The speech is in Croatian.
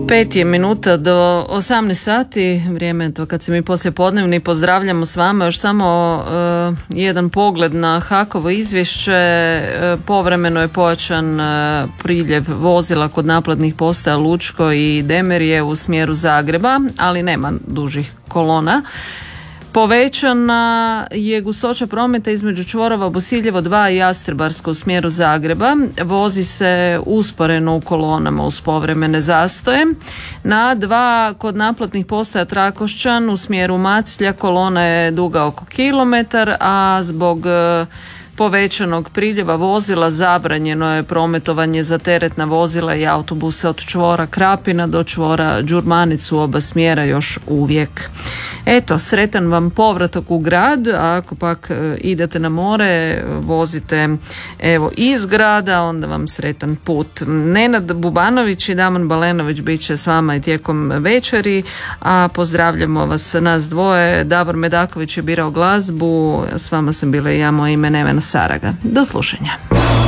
5 je minuta do 18 sati, vrijeme je to kad se mi poslije podnevni pozdravljamo s vama. Još samo jedan pogled na HAK-ovo izvješće. Povremeno je pojačan priljev vozila kod naplatnih postaja Lučko i Demerije u smjeru Zagreba, ali nema dužih kolona. Povećana je gustoća prometa između čvorova Bosiljevo 2 i Jastrebarsko u smjeru Zagreba. Vozi se usporeno u kolonama uz povremene zastoje. Na 2 kod naplatnih postaja Trakošćan u smjeru Maclja kolona je duga oko kilometar, a zbog povećanog priljeva vozila zabranjeno je prometovanje za teretna vozila i autobuse od čvora Krapina do čvora Đurmanic u oba smjera još uvijek. Eto, sretan vam povratak u grad, a ako pak idete na more, vozite iz grada, onda vam sretan put. Nenad Bubanović i Damon Balenović bit će s vama i tijekom večeri, a pozdravljamo vas nas dvoje. Davor Medaković je birao glazbu, s vama sam bila i ja, moje ime Nevena Saraga. Do slušanja.